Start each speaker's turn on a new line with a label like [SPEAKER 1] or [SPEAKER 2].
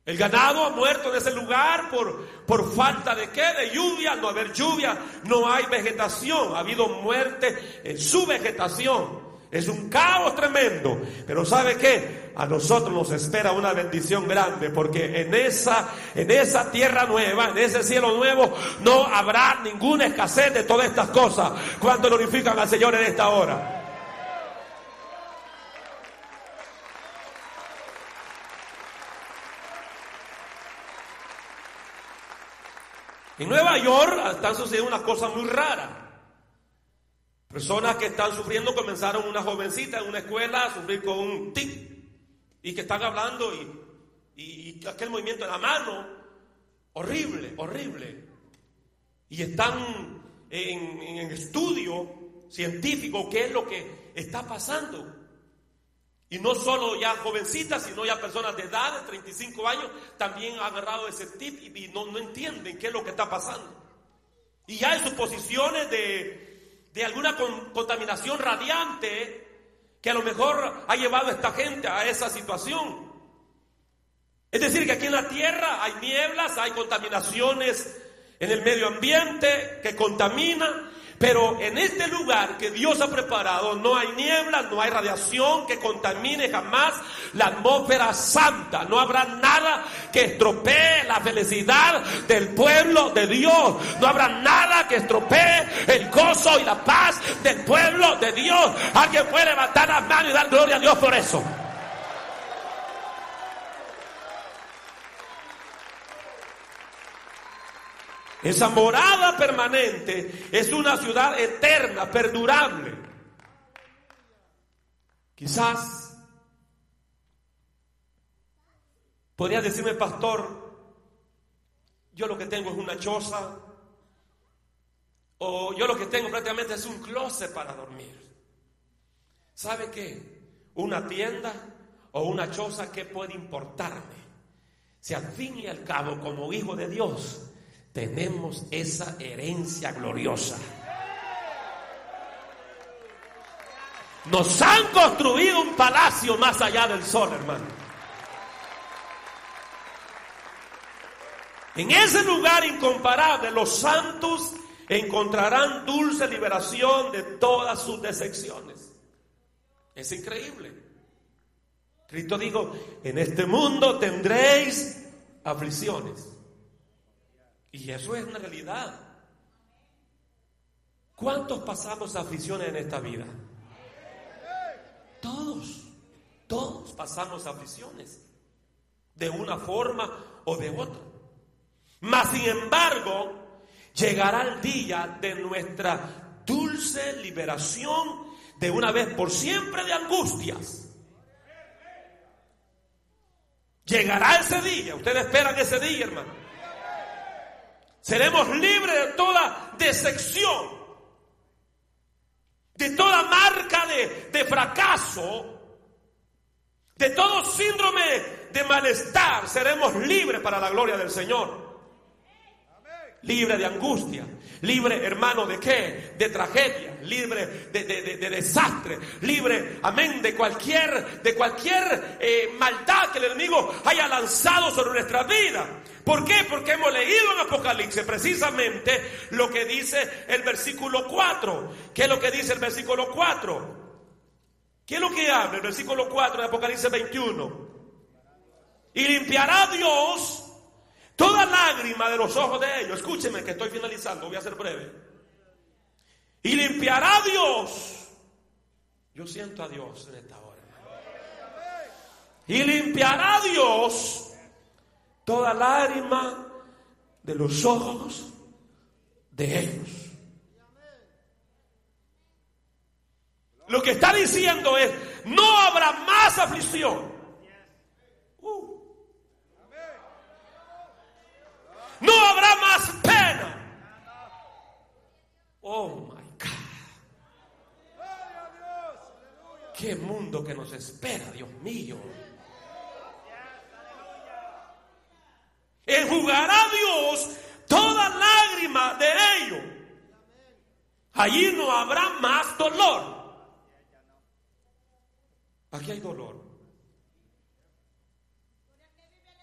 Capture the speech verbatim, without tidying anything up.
[SPEAKER 1] El ganado ha muerto en ese lugar por, por falta de qué, de lluvia. No haber lluvia, no hay vegetación. Ha habido muerte en su vegetación. Es un caos tremendo. Pero ¿sabe qué? A nosotros nos espera una bendición grande, porque en esa, en esa tierra nueva, en ese cielo nuevo, no habrá ninguna escasez de todas estas cosas. ¿Cuánto glorifican al Señor en esta hora? En Nueva York están sucediendo unas cosas muy raras. Personas que están sufriendo, comenzaron una jovencita en una escuela a sufrir con un tic, y que están hablando y, y, y aquel movimiento de la mano, horrible, horrible. Y están en, en estudio científico qué es lo que está pasando. Y no solo ya jovencitas, sino ya personas de edad de treinta y cinco años también han agarrado ese tip y no, no entienden qué es lo que está pasando. Y ya en sus posiciones de, de alguna con, contaminación radiante que a lo mejor ha llevado a esta gente a esa situación. Es decir, que aquí en la tierra hay nieblas, hay contaminaciones en el medio ambiente que contaminan. Pero en este lugar que Dios ha preparado no hay niebla, no hay radiación que contamine jamás la atmósfera santa. No habrá nada que estropee la felicidad del pueblo de Dios. No habrá nada que estropee el gozo y la paz del pueblo de Dios. Alguien puede levantar las manos y dar gloria a Dios por eso. Esa morada permanente es una ciudad eterna, perdurable. Quizás podría decirme, pastor, yo lo que tengo es una choza, o yo lo que tengo prácticamente es un closet para dormir. ¿Sabe qué? Una tienda o una choza, ¿qué puede importarme? Si al fin y al cabo, como hijo de Dios, tenemos esa herencia gloriosa. Nos han construido un palacio más allá del sol, hermano. En ese lugar incomparable, los santos encontrarán dulce liberación de todas sus decepciones. Es increíble. Cristo dijo: en este mundo tendréis aflicciones. Y eso es una realidad. ¿Cuántos pasamos aflicciones en esta vida? Todos, todos pasamos aflicciones, de una forma o de otra. Mas sin embargo, llegará el día de nuestra dulce liberación de una vez por siempre de angustias. Llegará ese día. Ustedes esperan ese día, hermano. Seremos libres de toda decepción, de toda marca de, de fracaso, de todo síndrome de malestar. Seremos libres para la gloria del Señor. Libre de angustia, libre, hermano, ¿de qué? De tragedia, libre de, de, de, de desastre, libre, amén, de cualquier, de cualquier eh, maldad que el enemigo haya lanzado sobre nuestra vida. ¿Por qué? Porque hemos leído en Apocalipsis precisamente lo que dice el versículo cuatro. ¿Qué es lo que dice el versículo cuatro? ¿Qué es lo que habla el versículo cuatro de Apocalipsis veintiuno? Y limpiará Dios toda lágrima de los ojos de ellos. Escúcheme que estoy finalizando, voy a ser breve. Y limpiará Dios. Yo siento a Dios en esta hora. Y limpiará Dios toda lágrima de los ojos de ellos. Lo que está diciendo es: no habrá más aflicción. Uh. No habrá más pena. Oh my God. Qué mundo que nos espera, Dios mío. Enjugará Dios toda lágrima de ellos. Allí no habrá más dolor. Aquí hay dolor.